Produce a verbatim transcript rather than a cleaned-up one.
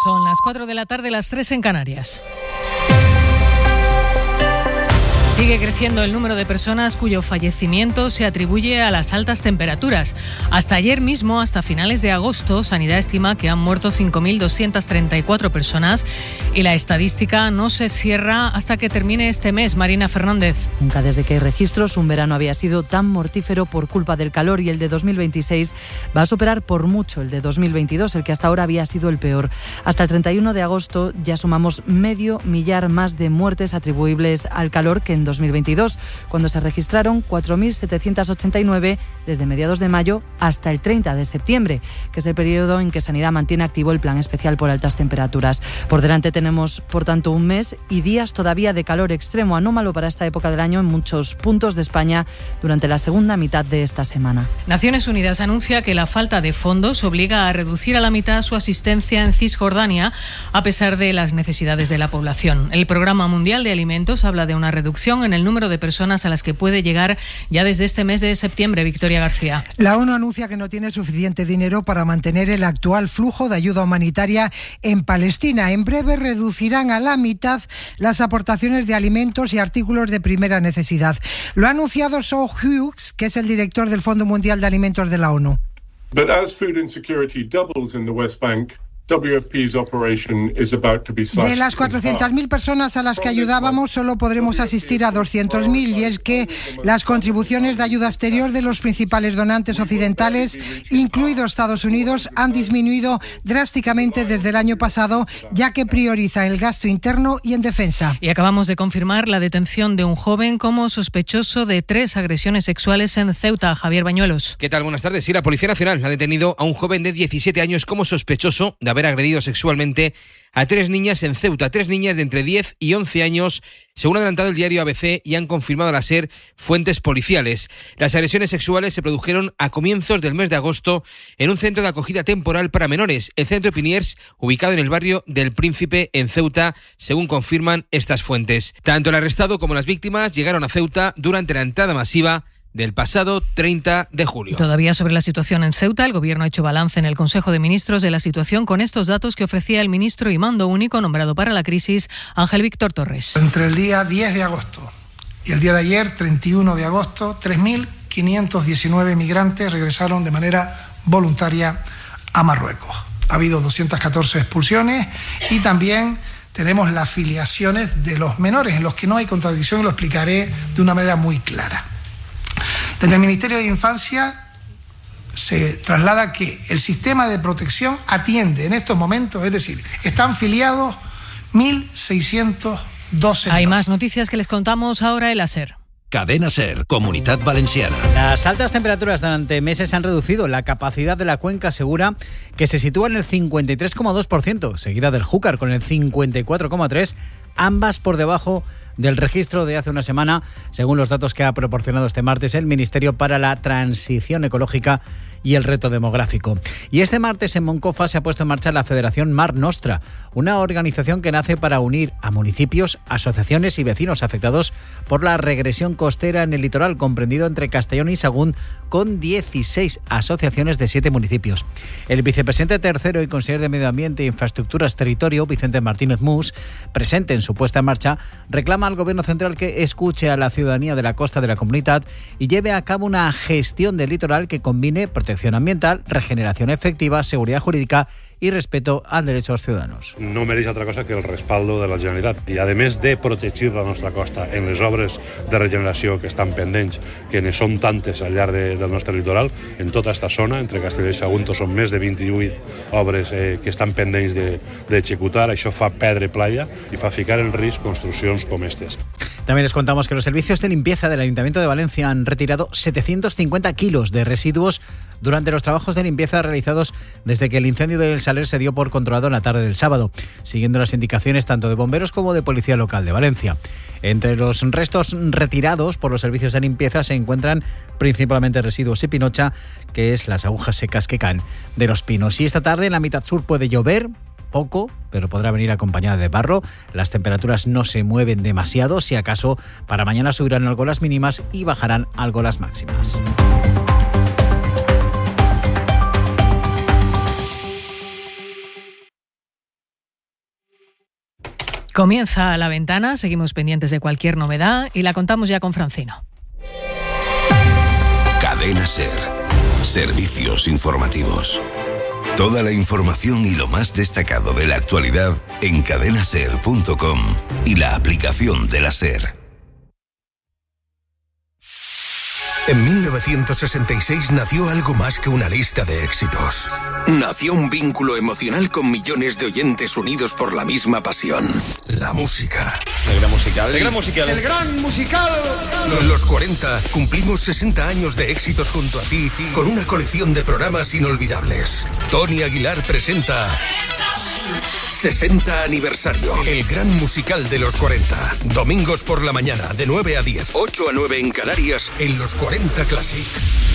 Son las cuatro de la tarde, las tres en Canarias. Sigue creciendo el número de personas cuyo fallecimiento se atribuye a las altas temperaturas. Hasta ayer mismo, hasta finales de agosto, Sanidad estima que han muerto cinco mil doscientas treinta y cuatro personas y la estadística no se cierra hasta que termine este mes. Marina Fernández. Nunca desde que hay registros un verano había sido tan mortífero por culpa del calor, y el de dos mil veintiséis va a superar por mucho el de dos mil veintidós, el que hasta ahora había sido el peor. Hasta el treinta y uno de agosto ya sumamos medio millar más de muertes atribuibles al calor que en dos mil veintidós, cuando se registraron cuatro mil setecientos ochenta y nueve desde mediados de mayo hasta el treinta de septiembre, que es el periodo en que Sanidad mantiene activo el plan especial por altas temperaturas. Por delante tenemos, por tanto, un mes y días todavía de calor extremo, anómalo para esta época del año en muchos puntos de España durante la segunda mitad de esta semana. Naciones Unidas anuncia que la falta de fondos obliga a reducir a la mitad su asistencia en Cisjordania, a pesar de las necesidades de la población. El Programa Mundial de Alimentos habla de una reducción en el número de personas a las que puede llegar ya desde este mes de septiembre. Victoria García. La ONU anuncia que no tiene suficiente dinero para mantener el actual flujo de ayuda humanitaria en Palestina. En breve reducirán a la mitad las aportaciones de alimentos y artículos de primera necesidad. Lo ha anunciado Shaw Hughes, que es el director del Fondo Mundial de Alimentos de la ONU. But as food insecurity doubles in the West Bank, W F P's operation is about to be slashed. De las cuatrocientas mil personas a las que ayudábamos, solo podremos asistir a doscientas mil, y es que las contribuciones de ayuda exterior de los principales donantes occidentales, incluido Estados Unidos, han disminuido drásticamente desde el año pasado, ya que prioriza el gasto interno y en defensa. Y acabamos de confirmar la detención de un joven como sospechoso de tres agresiones sexuales en Ceuta. Javier Bañuelos. ¿Qué tal? Buenas tardes. Sí, la Policía Nacional ha detenido a un joven de diecisiete años como sospechoso de haber agredido sexualmente a tres niñas en Ceuta, tres niñas de entre diez y once años, según ha adelantado el diario A B C y han confirmado a la SER fuentes policiales. Las agresiones sexuales se produjeron a comienzos del mes de agosto en un centro de acogida temporal para menores, el Centro Piniers, ubicado en el barrio del Príncipe en Ceuta, según confirman estas fuentes. Tanto el arrestado como las víctimas llegaron a Ceuta durante la entrada masiva del pasado treinta de julio. Todavía sobre la situación en Ceuta, el Gobierno ha hecho balance en el Consejo de Ministros de la situación con estos datos que ofrecía el ministro y mando único nombrado para la crisis, Ángel Víctor Torres. Entre el día diez de agosto y el día de ayer, treinta y uno de agosto, tres mil quinientos diecinueve migrantes regresaron de manera voluntaria a Marruecos. Ha habido doscientas catorce expulsiones y también tenemos las filiaciones de los menores, en los que no hay contradicción, y lo explicaré de una manera muy clara. Desde el Ministerio de Infancia se traslada que el sistema de protección atiende en estos momentos, es decir, están filiados mil seiscientos doce. Hay más noticias que les contamos ahora en la SER. Cadena SER, Comunidad Valenciana. Las altas temperaturas durante meses han reducido la capacidad de la cuenca segura, que se sitúa en el cincuenta y tres coma dos por ciento, seguida del Júcar con el cincuenta y cuatro coma tres por ciento, ambas por debajo del registro de hace una semana, según los datos que ha proporcionado este martes el Ministerio para la Transición Ecológica y el Reto Demográfico. Y este martes en Moncofa se ha puesto en marcha la Federación Mar Nostra, una organización que nace para unir a municipios, asociaciones y vecinos afectados por la regresión costera en el litoral, comprendido entre Castellón y Sahagún, con dieciséis asociaciones de siete municipios. El vicepresidente tercero y consejero de Medio Ambiente e Infraestructuras Territorio, Vicente Martínez Mus, presente en su puesta en marcha, reclama al Gobierno central que escuche a la ciudadanía de la costa de la comunidad y lleve a cabo una gestión del litoral que combine protección ambiental, regeneración efectiva, seguridad jurídica y respeto als drets ciutadans. No mereix altra cosa que el respaldo de la Generalitat. I, a més de protegir la nostra costa en les obres de regeneració que estan pendents, que ne són tantes al llarg de, del nostre litoral, en tota esta zona, entre Castelló i Sahagún, són més de vint-i-vuit obres eh, que estan pendents d'executar. De, Això fa perdre playa i fa ficar en risc construccions com aquestes. También les contamos que los servicios de limpieza del Ayuntamiento de Valencia han retirado setecientos cincuenta kilos de residuos durante los trabajos de limpieza realizados desde que el incendio del Saler se dio por controlado en la tarde del sábado, siguiendo las indicaciones tanto de bomberos como de Policía Local de Valencia. Entre los restos retirados por los servicios de limpieza se encuentran principalmente residuos y pinocha, que es las agujas secas que caen de los pinos. Y esta tarde en la mitad sur puede llover, poco, pero podrá venir acompañada de barro. Las temperaturas no se mueven demasiado, si acaso para mañana subirán algo las mínimas y bajarán algo las máximas. Comienza La Ventana, seguimos pendientes de cualquier novedad y la contamos ya con Francino. Cadena SER. Servicios informativos. Toda la información y lo más destacado de la actualidad en cadena ser punto com y la aplicación de la SER. En mil novecientos sesenta y seis nació algo más que una lista de éxitos. Nació un vínculo emocional con millones de oyentes unidos por la misma pasión. La música. El gran musical. El gran musical. El gran musical. Los cuarenta cumplimos sesenta años de éxitos junto a ti con una colección de programas inolvidables. Tony Aguilar presenta sesenta aniversario. El gran musical de los cuarenta. Domingos por la mañana de nueve a diez, ocho a nueve en Canarias en los cuarenta Classic.